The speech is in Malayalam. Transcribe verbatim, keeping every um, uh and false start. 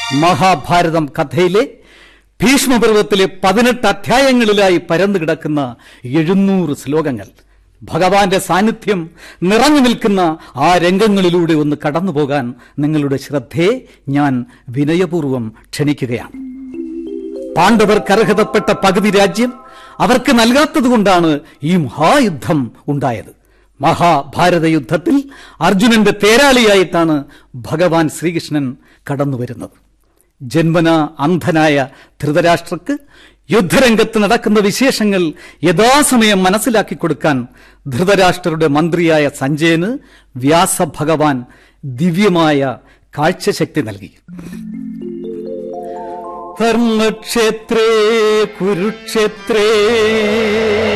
മഹാഭാരതം കഥയിലെ ഭീഷ്മപർവത്തിലെ പതിനെട്ട് അധ്യായങ്ങളിലായി പരന്നു കിടക്കുന്ന എഴുന്നൂറ് ശ്ലോകങ്ങൾ, ഭഗവാന്റെ സാന്നിധ്യം നിറഞ്ഞു നിൽക്കുന്ന ആ രംഗങ്ങളിലൂടെ ഒന്ന് കടന്നുപോകാൻ നിങ്ങളുടെ ശ്രദ്ധയെ ഞാൻ വിനയപൂർവ്വം ക്ഷണിക്കുകയാണ്. പാണ്ഡവർക്ക് അർഹതപ്പെട്ട പകുതി രാജ്യം അവർക്ക് നൽകാത്തതുകൊണ്ടാണ് ഈ മഹായുദ്ധം ഉണ്ടായത്. മഹാഭാരത യുദ്ധത്തിൽ അർജുനന്റെ തേരാളിയായിട്ടാണ് ഭഗവാൻ ശ്രീകൃഷ്ണൻ കടന്നുവരുന്നത്. ജന്മന അന്ധനായ ധൃതരാഷ്ട്രക്ക് യുദ്ധരംഗത്ത് നടക്കുന്ന വിശേഷങ്ങൾ യഥാസമയം മനസ്സിലാക്കി കൊടുക്കാൻ ധൃതരാഷ്ട്രരുടെ മന്ത്രിയായ സഞ്ജയന് വ്യാസഭഗവാൻ ദിവ്യമായ കാഴ്ചശക്തി നൽകി. ധർമ്മക്ഷേത്രേ കുരുക്ഷേത്രേ